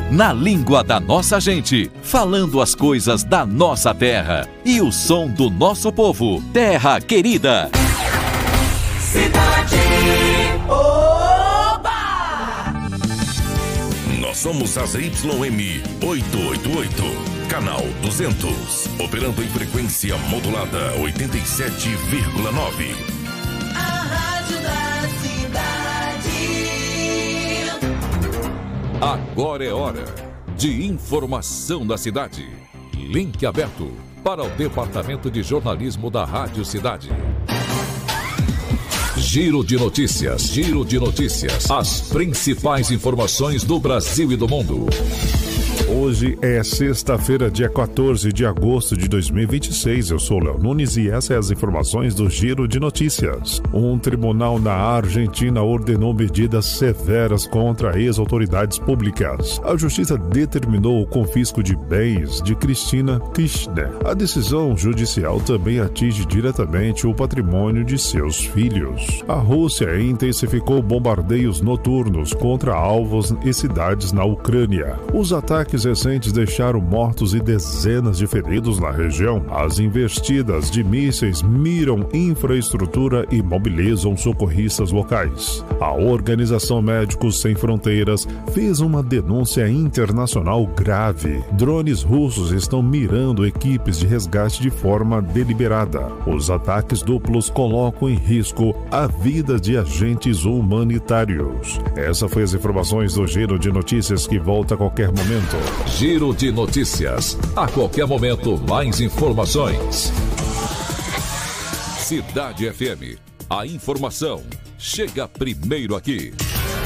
na língua da nossa gente, falando as coisas da nossa terra e o som do nosso povo. Terra querida. Cidade. Oba! Nós somos a ZYM 888, canal 200, operando em frequência modulada 87,9. A rádio da cidade. Agora é hora de informação da cidade. Link aberto para o Departamento de Jornalismo da Rádio Cidade. Giro de notícias, giro de notícias. As principais informações do Brasil e do mundo. Hoje é sexta-feira, dia 14 de agosto de 2026. Eu sou Léo Nunes e essas são as informações do Giro de Notícias. Um tribunal na Argentina ordenou medidas severas contra ex-autoridades públicas. A justiça determinou o confisco de bens de Cristina Kirchner. A decisão judicial também atinge diretamente o patrimônio de seus filhos. A Rússia intensificou bombardeios noturnos contra alvos e cidades na Ucrânia. Os ataques recentes deixaram mortos e dezenas de feridos na região. As investidas de mísseis miram infraestrutura e mobilizam socorristas locais. A Organização Médicos Sem Fronteiras fez uma denúncia internacional grave. Drones russos estão mirando equipes de resgate de forma deliberada. Os ataques duplos colocam em risco a vida de agentes humanitários. Essa foi as informações do Giro de Notícias, que volta a qualquer momento. Giro de notícias. A qualquer momento, mais informações. Cidade FM. A informação chega primeiro aqui.